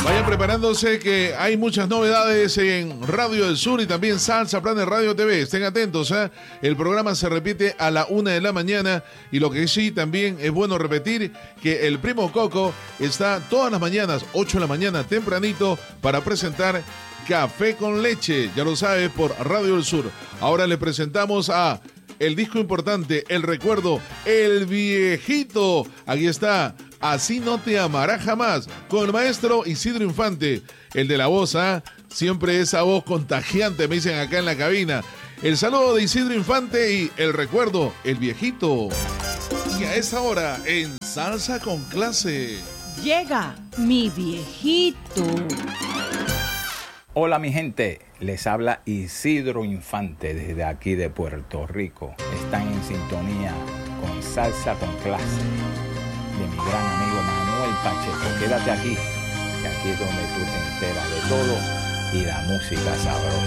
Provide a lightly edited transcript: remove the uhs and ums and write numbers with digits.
Vayan preparándose que hay muchas novedades en Radio del Sur y también Salsa Planet Radio TV. Estén atentos, ¿eh? El programa se repite a la 1 de la mañana y lo que sí también es bueno repetir que el Primo Coco está todas las mañanas, 8 de la mañana, tempranito, para presentar Café con Leche. Ya lo sabes, por Radio del Sur. Ahora le presentamos a el disco importante, el recuerdo, el viejito. Aquí está. Así no te amará jamás, con el maestro Isidro Infante, el de la voz, ¿ah? Siempre esa voz contagiante, me dicen acá en la cabina. El saludo de Isidro Infante y el recuerdo, el viejito. Y a esa hora, en Salsa con Clase, llega mi viejito. Hola mi gente, les habla Isidro Infante desde aquí de Puerto Rico. Están en sintonía con Salsa con Clase, de mi gran amigo Manuel Pacheco. Quédate aquí, que aquí es donde tú te enteras de todo y la música sabrosa.